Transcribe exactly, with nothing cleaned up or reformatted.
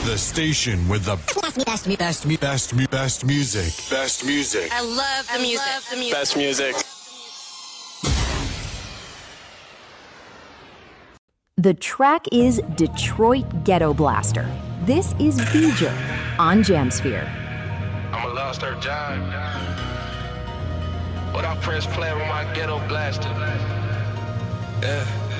The station with the best, best, best, best, best, best music. Best music. I love the I music. love the music. Best music. The track is Detroit Ghetto Blaster. This is Beeger on Jamsphere. I'm a lost earth giant. But I press play with my ghetto blaster. Yeah.